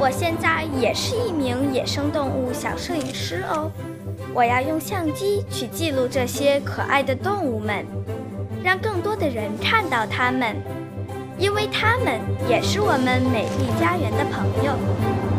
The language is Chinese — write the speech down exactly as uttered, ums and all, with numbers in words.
我现在也是一名野生动物小摄影师哦，我要用相机去记录这些可爱的动物们，让更多的人看到它们，因为它们也是我们美丽家园的朋友。